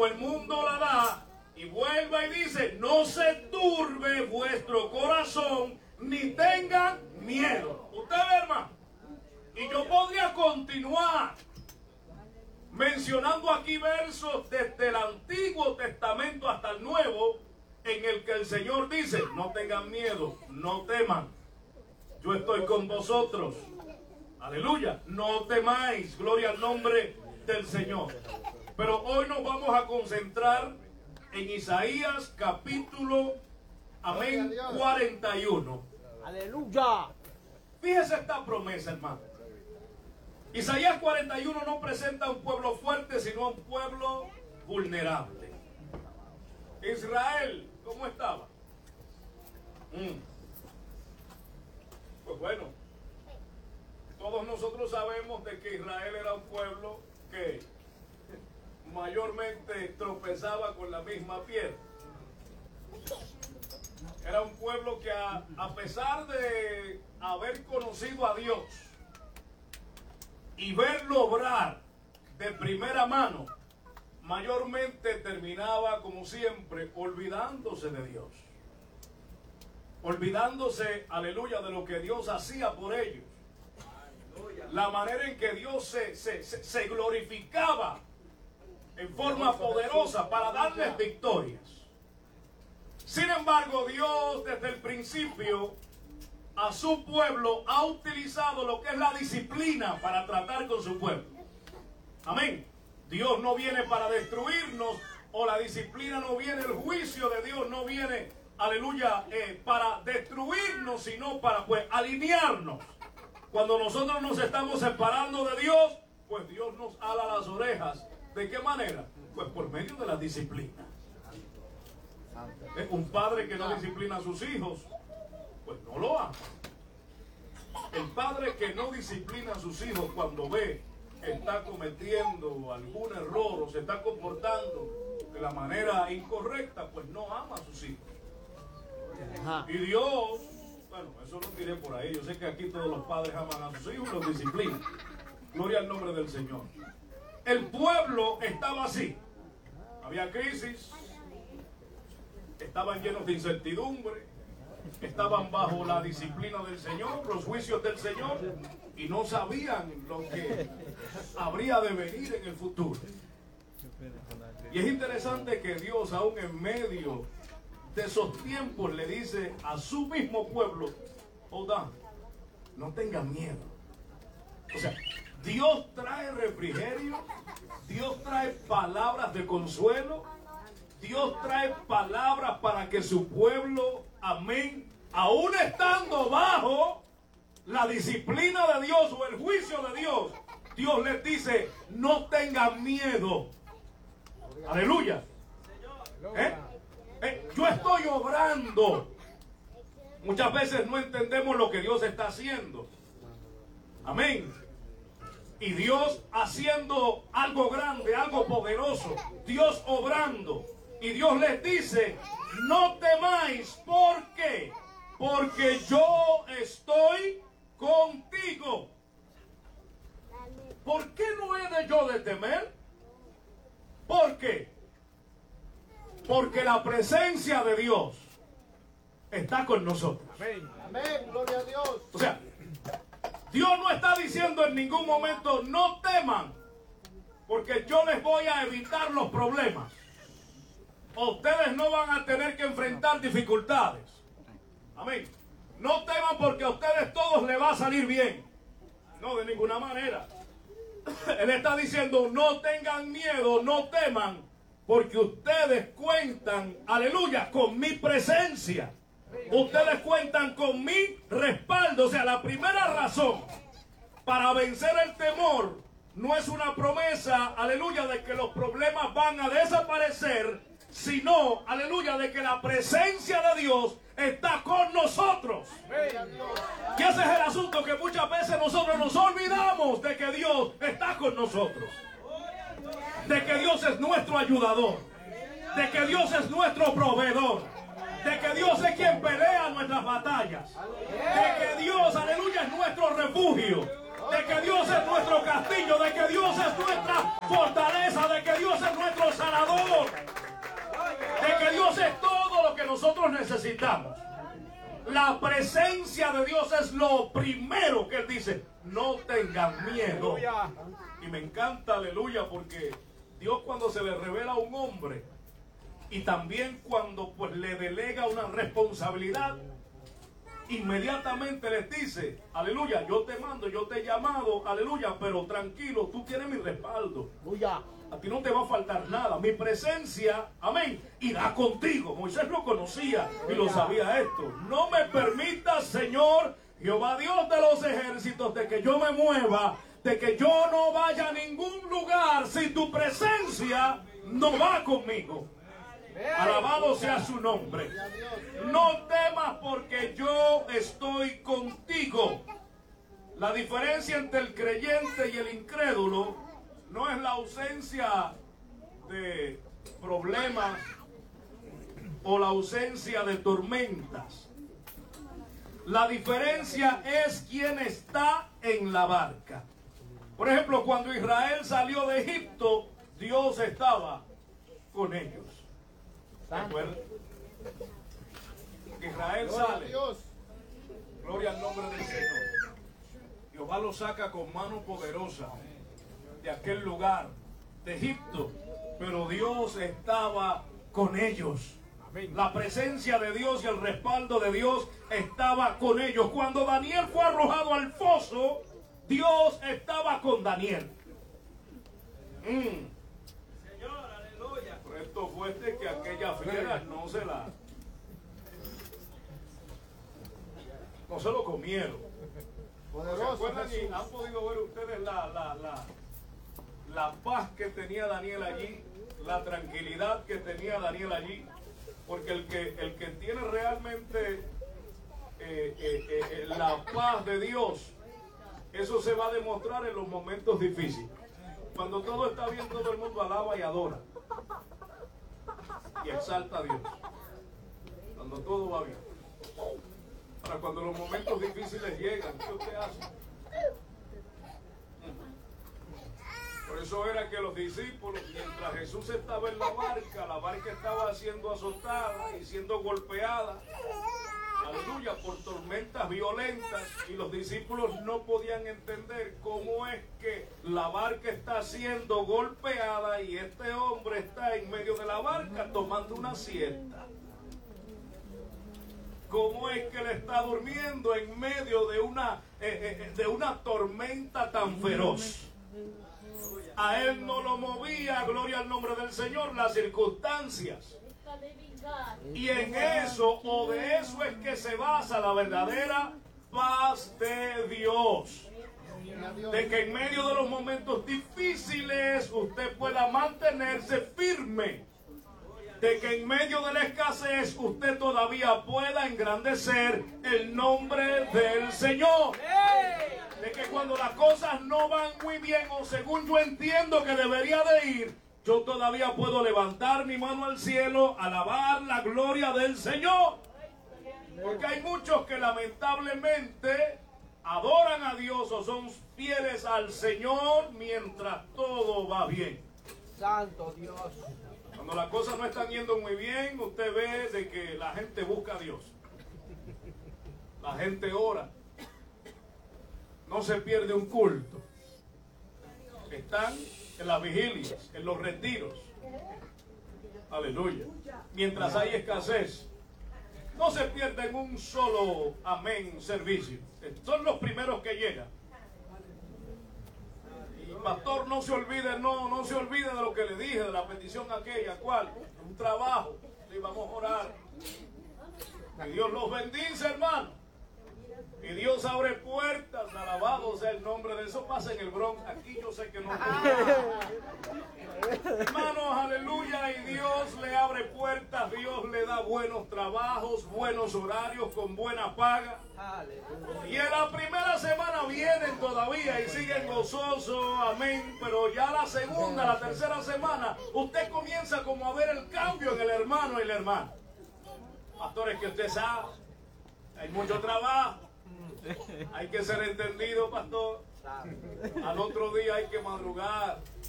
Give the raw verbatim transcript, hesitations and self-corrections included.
como el mundo la da, y vuelva y dice, no se turbe vuestro corazón, ni tengan miedo. Usted ve, hermano, y yo podría continuar mencionando aquí versos desde el Antiguo Testamento hasta el Nuevo, en el que el Señor dice, no tengan miedo, no teman, yo estoy con vosotros. Aleluya, no temáis, gloria al nombre del Señor. Pero hoy nos vamos a concentrar en Isaías capítulo, amén, cuarenta y uno. Aleluya. Fíjese esta promesa, hermano. Isaías cuarenta y uno no presenta a un pueblo fuerte, sino a un pueblo vulnerable. Israel, ¿cómo estaba? Mm. Pues bueno, todos nosotros sabemos de que Israel era un pueblo que mayormente tropezaba con la misma piedra. Era un pueblo que a, a pesar de haber conocido a Dios y verlo obrar de primera mano, mayormente terminaba, como siempre, olvidándose de Dios. Olvidándose, aleluya, de lo que Dios hacía por ellos. La manera en que Dios se, se, se, se glorificaba en forma poderosa para darles victorias. Sin embargo, Dios desde el principio a su pueblo ha utilizado lo que es la disciplina para tratar con su pueblo. Amén. Dios no viene para destruirnos, o la disciplina no viene, el juicio de Dios no viene, aleluya, eh, para destruirnos, sino para pues alinearnos. Cuando nosotros nos estamos separando de Dios, pues Dios nos ala las orejas. ¿De qué manera? Pues por medio de la disciplina. ¿Eh? Un padre que no disciplina a sus hijos, pues no lo ama. El padre que no disciplina a sus hijos cuando ve que está cometiendo algún error o se está comportando de la manera incorrecta, pues no ama a sus hijos. Y Dios, bueno, eso lo diré por ahí. Yo sé que aquí todos los padres aman a sus hijos y los disciplinan. Gloria al nombre del Señor. El pueblo estaba así. Había crisis, estaban llenos de incertidumbre, estaban bajo la disciplina del Señor, los juicios del Señor, y no sabían lo que habría de venir en el futuro. Y es interesante que Dios, aún en medio de esos tiempos, le dice a su mismo pueblo, Judá, no tengan miedo. O sea, Dios trae refrigerio, Dios trae palabras de consuelo, Dios trae palabras para que su pueblo, amén, aún estando bajo la disciplina de Dios o el juicio de Dios, Dios les dice, no tengan miedo. Aleluya. ¿Eh? ¿Eh? Yo estoy obrando. Muchas veces no entendemos lo que Dios está haciendo. Amén. Y Dios haciendo algo grande, algo poderoso. Dios obrando. Y Dios les dice, no temáis. ¿Por qué? Porque yo estoy contigo. ¿Por qué no he de yo de temer? ¿Por qué? Porque la presencia de Dios está con nosotros. Amén. Amén. Gloria a Dios. O sea, Dios no está diciendo en ningún momento, no teman, porque yo les voy a evitar los problemas. Ustedes no van a tener que enfrentar dificultades. Amén. No teman porque a ustedes todos les va a salir bien. No, de ninguna manera. Él está diciendo, no tengan miedo, no teman, porque ustedes cuentan, aleluya, con mi presencia. Ustedes cuentan con mi respaldo. O sea, la primera razón para vencer el temor no es una promesa, aleluya, de que los problemas van a desaparecer, sino, aleluya, de que la presencia de Dios está con nosotros. Y ese es el asunto, que muchas veces nosotros nos olvidamos de que Dios está con nosotros, de que Dios es nuestro ayudador, de que Dios es nuestro proveedor, de que Dios es quien pelea nuestras batallas, de que Dios, aleluya, es nuestro refugio, de que Dios es nuestro castillo, de que Dios es nuestra fortaleza, de que Dios es nuestro sanador. nosotros necesitamos. La presencia de Dios es lo primero que Él dice. No tengan miedo. Y me encanta, aleluya, porque Dios cuando se le revela a un hombre y también cuando pues le delega una responsabilidad, inmediatamente les dice, aleluya, yo te mando, yo te he llamado, aleluya, pero tranquilo, tú tienes mi respaldo. Aleluya. A ti no te va a faltar nada. Mi presencia, amén, irá contigo. Moisés lo conocía y lo sabía esto. No me permitas, Señor, Jehová Dios de los ejércitos, de que yo me mueva, de que yo no vaya a ningún lugar si tu presencia no va conmigo. Alabado sea su nombre. No temas porque yo estoy contigo. La diferencia entre el creyente y el incrédulo no es la ausencia de problemas o la ausencia de tormentas. La diferencia es quién está en la barca. Por ejemplo, cuando Israel salió de Egipto, Dios estaba con ellos. ¿De acuerdo? Israel sale. Gloria al nombre del Señor. Jehová lo saca con mano poderosa de aquel lugar, de Egipto, pero Dios estaba con ellos. La presencia de Dios y el respaldo de Dios estaba con ellos. Cuando Daniel fue arrojado al foso, Dios estaba con Daniel. Mm. Señor, aleluya. Pero esto fuerte que aquella fiera no se la no se lo comieron. ¿Se acuerdan y han podido ver ustedes la, la, la, la paz que tenía Daniel allí, la tranquilidad que tenía Daniel allí? Porque el que, el que tiene realmente eh, eh, eh, la paz de Dios, eso se va a demostrar en los momentos difíciles. Cuando todo está bien, todo el mundo alaba y adora y exalta a Dios. Cuando todo va bien. Ahora, cuando los momentos difíciles llegan, ¿qué usted hace? Por eso era que los discípulos, mientras Jesús estaba en la barca, la barca estaba siendo azotada y siendo golpeada, aleluya, por tormentas violentas, y los discípulos no podían entender cómo es que la barca está siendo golpeada y este hombre está en medio de la barca tomando una siesta. ¿Cómo es que él está durmiendo en medio de una, eh, eh, de una tormenta tan feroz? A él no lo movía, gloria al nombre del Señor, las circunstancias. Y en eso, o de eso es que se basa la verdadera paz de Dios. De que en medio de los momentos difíciles usted pueda mantenerse firme. De que en medio de la escasez usted todavía pueda engrandecer el nombre del Señor. De que cuando las cosas no van muy bien o según yo entiendo que debería de ir, yo todavía puedo levantar mi mano al cielo, alabar la gloria del Señor. Porque hay muchos que lamentablemente adoran a Dios o son fieles al Señor mientras todo va bien. Santo Dios. Cuando las cosas no están yendo muy bien, usted ve de que la gente busca a Dios. La gente ora. No se pierde un culto. Están en las vigilias, en los retiros. Aleluya. Mientras hay escasez, no se pierden un solo amén servicio. Son los primeros que llegan. Pastor, no se olvide, no, no se olvide de lo que le dije, de la petición aquella, ¿cuál? Un trabajo, y vamos a orar. Y Dios los bendice, hermano. Y Dios abre puertas, alabado sea el nombre de eso. Pasa en el Bronx, aquí yo sé que no. Hermanos, aleluya, y Dios le abre puertas, Dios le da buenos trabajos, buenos horarios, con buena paga. Y en la primera semana vienen todavía y siguen gozosos, amén. Pero ya la segunda, la tercera semana, usted comienza como a ver el cambio en el hermano y la hermana. Pastores, que usted sabe, hay mucho trabajo, hay que ser entendido, pastor. Al otro día hay que madrugar.